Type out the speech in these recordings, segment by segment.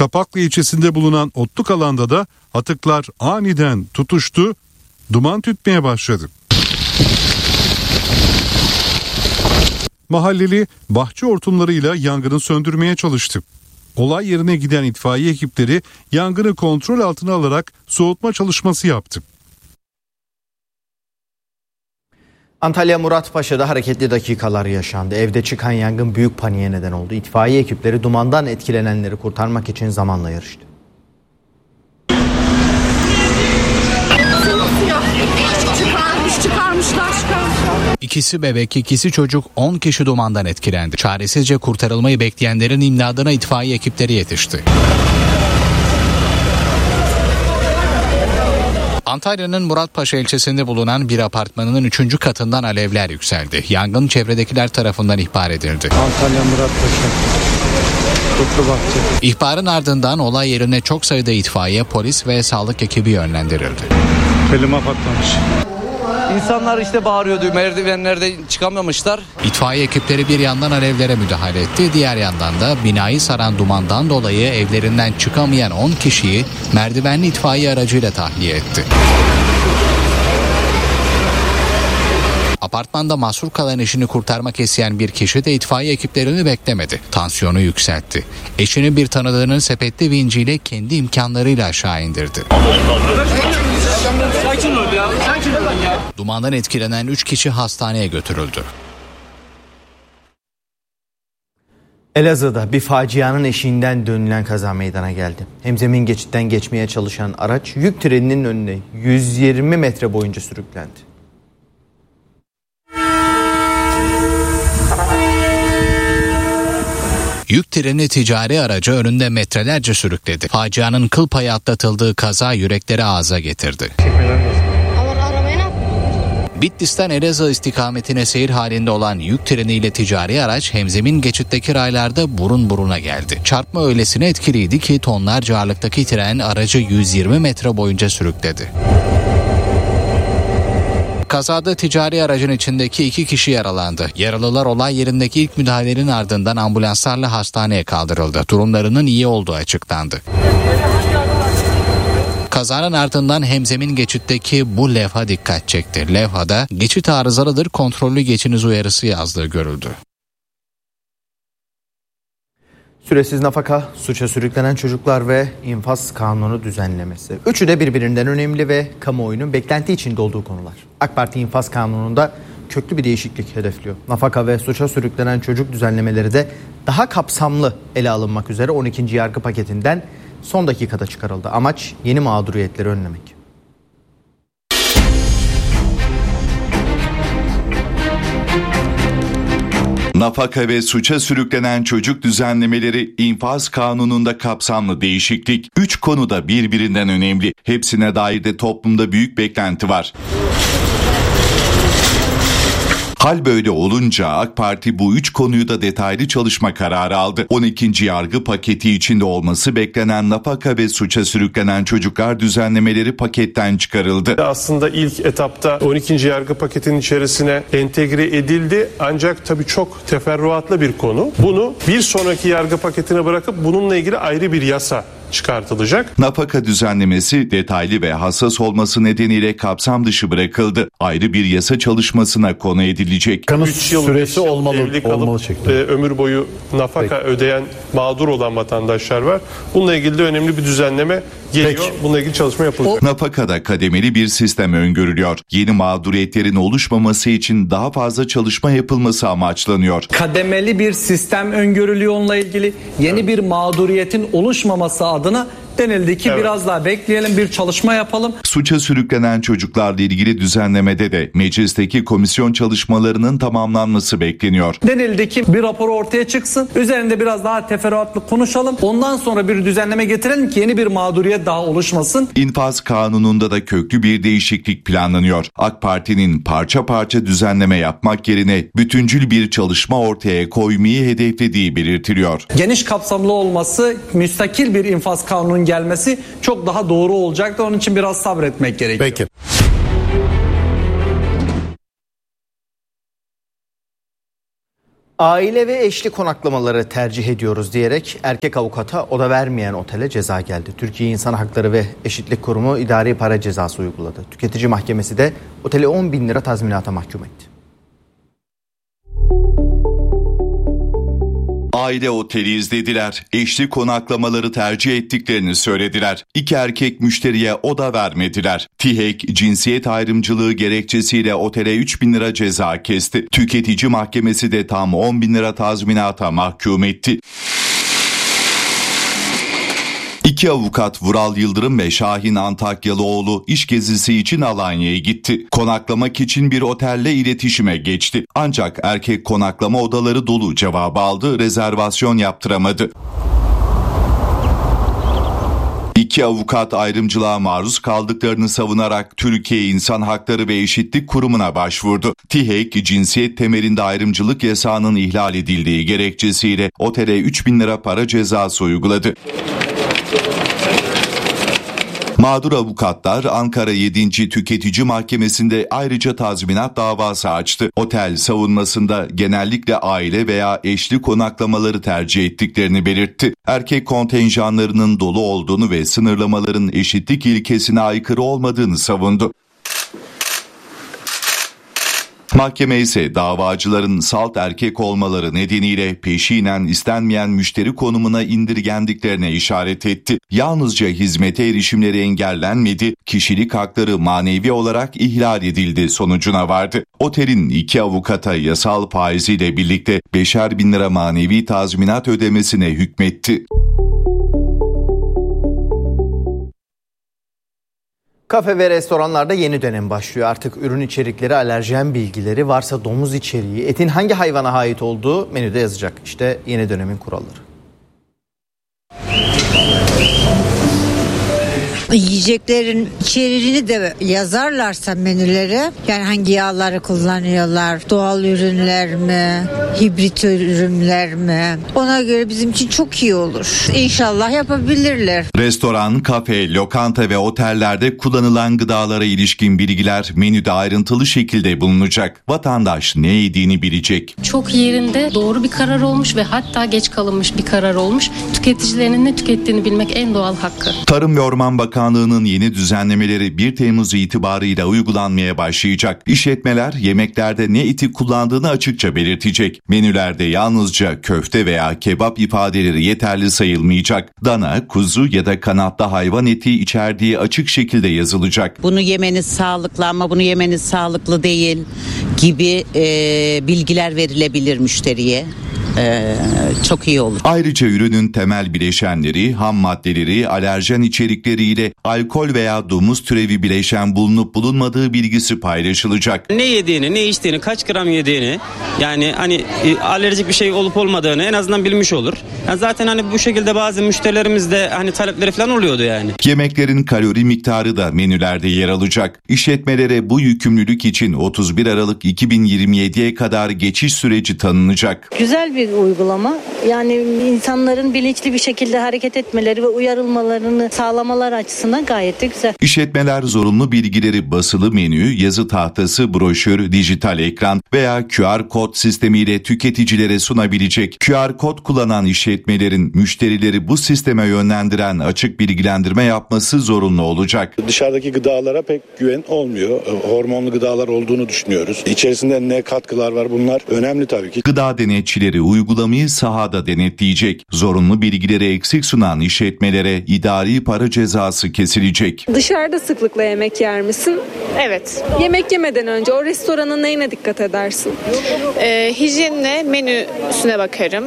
Kapaklı ilçesinde bulunan otluk alanda da atıklar aniden tutuştu, duman tütmeye başladı. Mahalleli bahçe hortumlarıyla yangını söndürmeye çalıştı. Olay yerine giden itfaiye ekipleri yangını kontrol altına alarak soğutma çalışması yaptı. Antalya Muratpaşa'da hareketli dakikalar yaşandı. Evde çıkan yangın büyük paniğe neden oldu. İtfaiye ekipleri dumandan etkilenenleri kurtarmak için zamanla yarıştı. Çıkarmışlar. İkisi bebek, ikisi çocuk, 10 kişi dumandan etkilendi. Çaresizce kurtarılmayı bekleyenlerin imdadına itfaiye ekipleri yetişti. Antalya'nın Muratpaşa ilçesinde bulunan bir apartmanın 3. katından alevler yükseldi. Yangın çevredekiler tarafından ihbar edildi. Antalya Muratpaşa. İhbarın ardından olay yerine çok sayıda itfaiye, polis ve sağlık ekibi yönlendirildi. Klima patlamış. İnsanlar işte bağırıyordu, merdivenlerde çıkamamışlar. İtfaiye ekipleri bir yandan alevlere müdahale etti, diğer yandan da binayı saran dumandan dolayı evlerinden çıkamayan 10 kişiyi merdivenli itfaiye aracıyla tahliye etti. Apartmanda mahsur kalan eşini kurtarmak isteyen bir kişi de itfaiye ekiplerini beklemedi. Tansiyonu yükseltti. Eşini bir tanıdığının sepetli vinciyle kendi imkanlarıyla aşağı indirdi. Sakin ol ya. Dumandan etkilenen 3 kişi hastaneye götürüldü. Elazığ'da bir facianın eşiğinden dönülen kaza meydana geldi. Hemzemin geçitten geçmeye çalışan araç yük treninin önüne 120 metre boyunca sürüklendi. Yük treni ticari aracı önünde metrelerce sürükledi. Facianın kıl payı atlatıldığı kaza yürekleri ağza getirdi. Bitlis'ten Elazığ istikametine seyir halinde olan yük treniyle ticari araç hemzemin geçitteki raylarda burun buruna geldi. Çarpma öylesine etkiliydi ki tonlarca ağırlıktaki tren aracı 120 metre boyunca sürükledi. Kazada ticari aracın içindeki 2 kişi yaralandı. Yaralılar olay yerindeki ilk müdahalenin ardından ambulanslarla hastaneye kaldırıldı. Durumlarının iyi olduğu açıklandı. Kazanın ardından hemzemin geçitteki bu levha dikkat çekti. Levhada geçit arızalıdır, kontrollü geçiniz uyarısı yazdığı görüldü. Süresiz nafaka, suça sürüklenen çocuklar ve infaz kanunu düzenlemesi. Üçü de birbirinden önemli ve kamuoyunun beklenti içinde olduğu konular. AK Parti infaz kanununda köklü bir değişiklik hedefliyor. Nafaka ve suça sürüklenen çocuk düzenlemeleri de daha kapsamlı ele alınmak üzere 12. yargı paketinden son dakikada çıkarıldı. Amaç yeni mağduriyetleri önlemek. Nafaka ve suça sürüklenen çocuk düzenlemeleri infaz kanununda kapsamlı değişiklik. 3 konuda birbirinden önemli. Hepsine dair de toplumda büyük beklenti var. Hal böyle olunca AK Parti bu 3 konuyu da detaylı çalışma kararı aldı. 12. yargı paketi içinde olması beklenen nafaka ve suça sürüklenen çocuklar düzenlemeleri paketten çıkarıldı. Aslında ilk etapta 12. yargı paketinin içerisine entegre edildi. Ancak tabii çok teferruatlı bir konu. Bunu bir sonraki yargı paketine bırakıp bununla ilgili ayrı bir yasa çıkartılacak. Nafaka düzenlemesi detaylı ve hassas olması nedeniyle kapsam dışı bırakıldı. Ayrı bir yasa çalışmasına konu edilecek. 3 yıl süresi olmalı şeklinde. Ömür boyu nafaka ödeyen mağdur olan vatandaşlar var. Bununla ilgili de önemli bir düzenleme geliyor. Peki. Bununla ilgili çalışma yapılacak. Nafakada kademeli bir sistem öngörülüyor. Yeni mağduriyetlerin oluşmaması için daha fazla çalışma yapılması amaçlanıyor. Kademeli bir sistem öngörülüyor onunla ilgili. Yeni bir mağduriyetin oluşmaması adına denildi ki biraz daha bekleyelim, bir çalışma yapalım. Suça sürüklenen çocuklarla ilgili düzenlemede de meclisteki komisyon çalışmalarının tamamlanması bekleniyor. Denildi ki bir rapor ortaya çıksın, üzerinde biraz daha teferruatlı konuşalım. Ondan sonra bir düzenleme getirelim ki yeni bir mağduriyet daha oluşmasın. İnfaz kanununda da köklü bir değişiklik planlanıyor. AK Parti'nin parça parça düzenleme yapmak yerine bütüncül bir çalışma ortaya koymayı hedeflediği belirtiliyor. Geniş kapsamlı olması, müstakil bir infaz kanunun gelmesi çok daha doğru olacaktır. Onun için biraz sabretmek gerekiyor. Peki. Aile ve eşli konaklamaları tercih ediyoruz diyerek erkek avukata oda vermeyen otele ceza geldi. Türkiye İnsan Hakları ve Eşitlik Kurumu idari para cezası uyguladı. Tüketici mahkemesi de oteli 10.000 lira tazminata mahkum etti. Aile oteli izlediler. Eşli konaklamaları tercih ettiklerini söylediler. İki erkek müşteriye oda vermediler. TİHEK cinsiyet ayrımcılığı gerekçesiyle otele 3.000 lira ceza kesti. Tüketici mahkemesi de tam 10.000 lira tazminata mahkum etti. İki avukat Vural Yıldırım ve Şahin Antakyalıoğlu iş gezisi için Alanya'ya gitti. Konaklamak için bir otelle iletişime geçti. Ancak erkek konaklama odaları dolu cevabı aldı, rezervasyon yaptıramadı. İki avukat ayrımcılığa maruz kaldıklarını savunarak Türkiye İnsan Hakları ve Eşitlik Kurumu'na başvurdu. TİHEK cinsiyet temelinde ayrımcılık yasağının ihlal edildiği gerekçesiyle otele 3.000 lira para cezası uyguladı. Mağdur avukatlar Ankara 7. Tüketici Mahkemesi'nde ayrıca tazminat davası açtı. Otel savunmasında genellikle aile veya eşli konaklamaları tercih ettiklerini belirtti. Erkek kontenjanlarının dolu olduğunu ve sınırlamaların eşitlik ilkesine aykırı olmadığını savundu. Mahkeme ise davacıların salt erkek olmaları nedeniyle peşinen istenmeyen müşteri konumuna indirgendiklerine işaret etti. Yalnızca hizmete erişimleri engellenmedi, kişilik hakları manevi olarak ihlal edildi sonucuna vardı. Otelin iki avukata yasal faiziyle birlikte 5.000 lira manevi tazminat ödemesine hükmetti. Kafe ve restoranlarda yeni dönem başlıyor. Artık ürün içerikleri, alerjen bilgileri, varsa domuz içeriği, etin hangi hayvana ait olduğu menüde yazacak. İşte yeni dönemin kuralları. Yiyeceklerin içeriğini de yazarlarsa menülere, yani hangi yağları kullanıyorlar, doğal ürünler mi, hibrit ürünler mi, ona göre bizim için çok iyi olur. İnşallah yapabilirler. Restoran, kafe, lokanta ve otellerde kullanılan gıdalara ilişkin bilgiler menüde ayrıntılı şekilde bulunacak. Vatandaş ne yediğini bilecek. Çok yerinde doğru bir karar olmuş ve hatta geç kalınmış bir karar olmuş. Tüketicilerinin ne tükettiğini bilmek en doğal hakkı. Tarım ve Orman Bakanlığı'nın yeni düzenlemeleri 1 Temmuz itibarıyla uygulanmaya başlayacak. İşletmeler yemeklerde ne eti kullandığını açıkça belirtecek. Menülerde yalnızca köfte veya kebap ifadeleri yeterli sayılmayacak. Dana, kuzu ya da kanatlı hayvan eti içerdiği açık şekilde yazılacak. Bunu yemeniz sağlıklı ama bunu yemeniz sağlıklı değil gibi bilgiler verilebilir müşteriye. Çok iyi olur. Ayrıca ürünün temel bileşenleri, ham maddeleri, alerjen içerikleriyle alkol veya domuz türevi bileşen bulunup bulunmadığı bilgisi paylaşılacak. Ne yediğini, ne içtiğini, kaç gram yediğini, yani hani alerjik bir şey olup olmadığını en azından bilmiş olur. Yani zaten hani bu şekilde bazı müşterilerimizde hani talepleri falan oluyordu yani. Yemeklerin kalori miktarı da menülerde yer alacak. İşletmelere bu yükümlülük için 31 Aralık 2027'ye kadar geçiş süreci tanınacak. Güzel bir uygulama. Yani insanların bilinçli bir şekilde hareket etmeleri ve uyarılmalarını sağlamalar açısından gayet de güzel. İşletmeler zorunlu bilgileri basılı menü, yazı tahtası, broşür, dijital ekran veya QR kod sistemiyle tüketicilere sunabilecek. QR kod kullanan işletmelerin müşterileri bu sisteme yönlendiren açık bilgilendirme yapması zorunlu olacak. Dışarıdaki gıdalara pek güven olmuyor. Hormonlu gıdalar olduğunu düşünüyoruz. İçerisinde ne katkılar var, bunlar önemli tabii ki. Gıda denetçileri uygulamayı sahada denetleyecek. Zorunlu bilgileri eksik sunan işletmelere idari para cezası kesilecek. Dışarıda sıklıkla yemek yer misin? Evet. Yemek yemeden önce o restoranın neyine dikkat edersin? Hijyenine, menüsüne bakarım.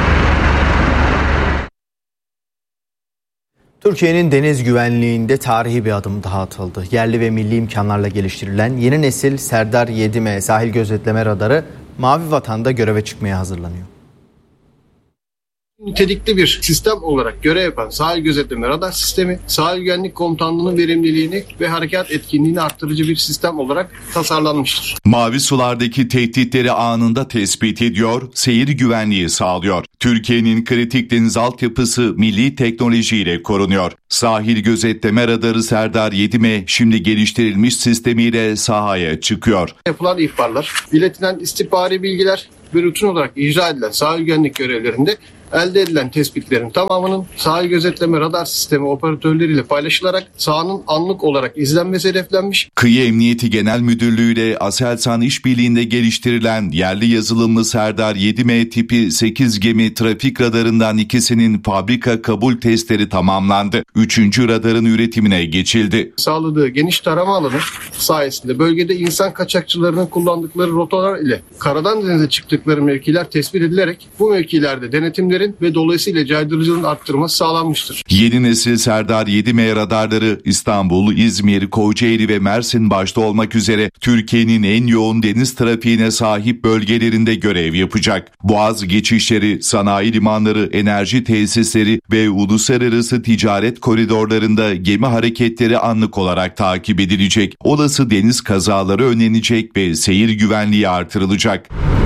Türkiye'nin deniz güvenliğinde tarihi bir adım daha atıldı. Yerli ve milli imkanlarla geliştirilen yeni nesil Serdar 7M sahil gözetleme radarı Mavi Vatan'da göreve çıkmaya hazırlanıyor. Nitelikli bir sistem olarak görev yapan sahil gözetleme radar sistemi, sahil güvenlik komutanlığının verimliliğini ve harekat etkinliğini arttırıcı bir sistem olarak tasarlanmıştır. Mavi sulardaki tehditleri anında tespit ediyor, seyir güvenliği sağlıyor. Türkiye'nin kritik deniz altyapısı milli teknolojiyle korunuyor. Sahil gözetleme radarı Serdar 7M şimdi geliştirilmiş sistemiyle sahaya çıkıyor. Yapılan ihbarlar, iletilen istihbari bilgiler ve rutin olarak icra edilen sahil güvenlik görevlerinde elde edilen tespitlerin tamamının sahil gözetleme radar sistemi operatörleriyle paylaşılarak sahanın anlık olarak izlenmesi hedeflenmiş. Kıyı Emniyeti Genel Müdürlüğü ile Aselsan işbirliğinde geliştirilen yerli yazılımlı Serdar 7M tipi 8 gemi trafik radarından ikisinin fabrika kabul testleri tamamlandı. 3. radarın üretimine geçildi. Sağladığı geniş tarama alanı sayesinde bölgede insan kaçakçılarının kullandıkları rotalar ile karadan denize çıktıkları mevkiler tespit edilerek bu mevkilerde denetimlerin ve dolayısıyla caydırıcılığın arttırılması sağlanmıştır. Yeni nesil Serdar 7M radarları İstanbul, İzmir, Kocaeli ve Mersin başta olmak üzere Türkiye'nin en yoğun deniz trafiğine sahip bölgelerinde görev yapacak. Boğaz geçişleri, sanayi limanları, enerji tesisleri ve uluslararası ticaret koridorlarında gemi hareketleri anlık olarak takip edilecek. Olası deniz kazaları önlenecek ve seyir güvenliği artırılacak.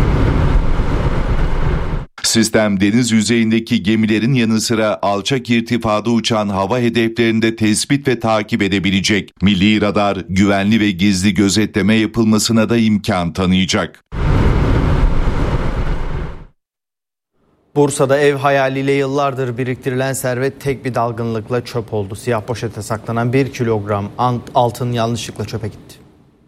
Sistem deniz yüzeyindeki gemilerin yanı sıra alçak irtifada uçan hava hedeflerinde tespit ve takip edebilecek. Milli radar güvenli ve gizli gözetleme yapılmasına da imkan tanıyacak. Bursa'da ev hayaliyle yıllardır biriktirilen servet tek bir dalgınlıkla çöp oldu. Siyah poşete saklanan 1 kilogram altın yanlışlıkla çöpe gitti.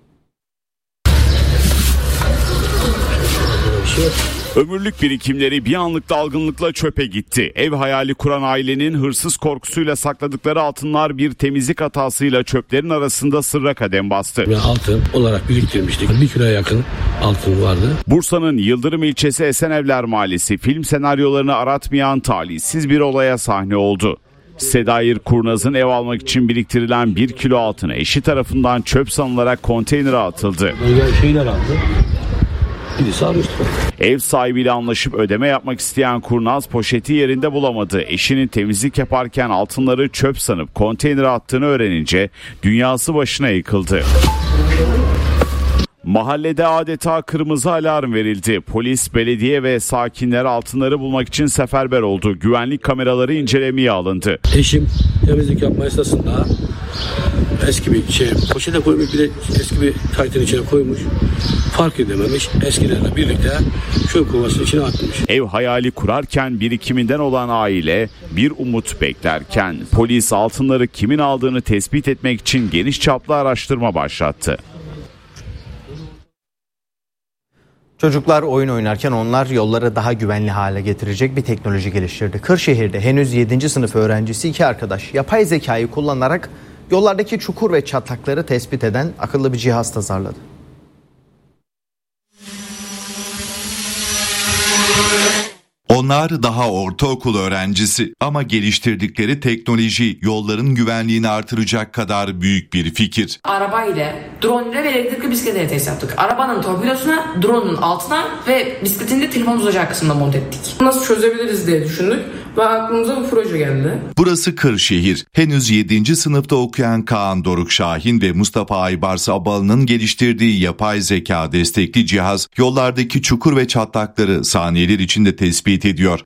Ömürlük birikimleri bir anlık dalgınlıkla çöpe gitti. Ev hayali kuran ailenin hırsız korkusuyla sakladıkları altınlar bir temizlik hatasıyla çöplerin arasında sırra kadem bastı. Altın olarak biriktirmiştik. 1 kiloya yakın altın vardı. Bursa'nın Yıldırım ilçesi Esenevler Mahallesi film senaryolarını aratmayan talihsiz bir olaya sahne oldu. Sedayir Kurnaz'ın ev almak için biriktirilen 1 kilo altını eşi tarafından çöp sanılarak konteynere atıldı. Böyle şeyler aldı. Ev sahibiyle anlaşıp ödeme yapmak isteyen Kurnaz poşeti yerinde bulamadı. Eşinin temizlik yaparken altınları çöp sanıp konteynere attığını öğrenince dünyası başına yıkıldı. Mahallede adeta kırmızı alarm verildi. Polis, belediye ve sakinler altınları bulmak için seferber oldu. Güvenlik kameraları incelemeye alındı. Eşim temizlik yapma esnasında eski bir poşete koymuş, bir de eski bir taytın içine koymuş. Fark edememiş, eskilerle birlikte çöp kovasının içine atmış. Ev hayali kurarken birikiminden olan aile bir umut beklerken polis altınları kimin aldığını tespit etmek için geniş çaplı araştırma başlattı. Çocuklar oyun oynarken onlar yolları daha güvenli hale getirecek bir teknoloji geliştirdi. Kırşehir'de henüz 7. sınıf öğrencisi 2 arkadaş yapay zekayı kullanarak yollardaki çukur ve çatlakları tespit eden akıllı bir cihaz tasarladı. Onlar daha ortaokul öğrencisi ama geliştirdikleri teknoloji yolların güvenliğini artıracak kadar büyük bir fikir. Araba ile, drone ile ve elektrikli bisiklete test yaptık. Arabanın torpidosuna, drone'un altına ve bisikletin de telefonun uzacağı kısmına monte ettik. Nasıl çözebiliriz diye düşündük ve aklımıza bu proje geldi. Burası Kırşehir. Henüz 7. sınıfta okuyan Kaan Doruk Şahin ve Mustafa Aybars Abalı'nın geliştirdiği yapay zeka destekli cihaz yollardaki çukur ve çatlakları saniyeler içinde tespit ediyor.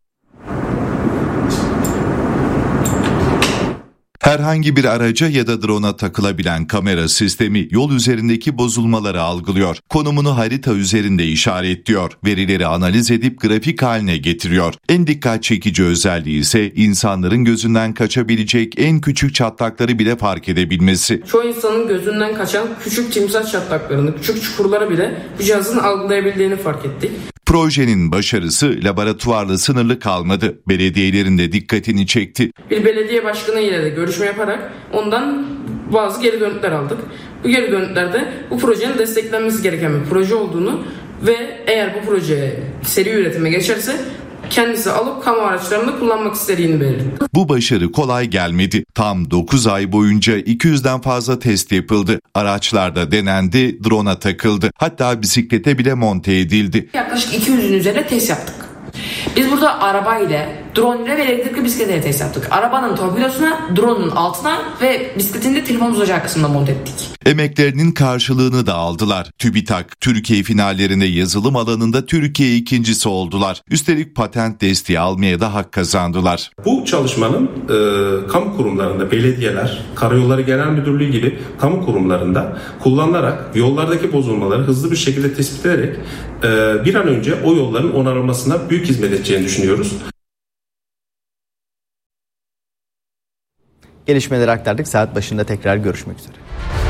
Herhangi bir araca ya da drone'a takılabilen kamera sistemi yol üzerindeki bozulmaları algılıyor. Konumunu harita üzerinde işaretliyor. Verileri analiz edip grafik haline getiriyor. En dikkat çekici özelliği ise insanların gözünden kaçabilecek en küçük çatlakları bile fark edebilmesi. Çoğu insanın gözünden kaçan küçük timsah çatlaklarını, küçük çukurları bile bu cihazın algılayabildiğini fark ettik. Projenin başarısı laboratuvarla sınırlı kalmadı. Belediyelerin de dikkatini çekti. Bir belediye başkanı ile de görüşme yaparak ondan bazı geri dönütler aldık. Bu geri dönütlerde bu projenin desteklenmesi gereken bir proje olduğunu ve eğer bu proje seri üretime geçerse kendisi alıp kamu araçlarında kullanmak istediğini belirtti. Bu başarı kolay gelmedi. Tam 9 ay boyunca 200'den fazla test yapıldı. Araçlarda denendi, drone'a takıldı. Hatta bisiklete bile monte edildi. Yaklaşık 200'ün üzerine test yaptık. Biz burada araba ile, drone ile ve elektrikli bisiklete test yaptık. Arabanın torpidosuna, drone'un altına ve bisikletin de telefon uzacağı kısmına monte ettik. Emeklerinin karşılığını da aldılar. TÜBİTAK, Türkiye finallerinde yazılım alanında Türkiye ikincisi oldular. Üstelik patent desteği almaya da hak kazandılar. Bu çalışmanın kamu kurumlarında, belediyeler, Karayolları Genel Müdürlüğü gibi kamu kurumlarında kullanılarak yollardaki bozulmaları hızlı bir şekilde tespit ederek bir an önce o yolların onarılmasına büyük hizmet edeceğini düşünüyoruz. Gelişmeleri aktardık. Saat başında tekrar görüşmek üzere.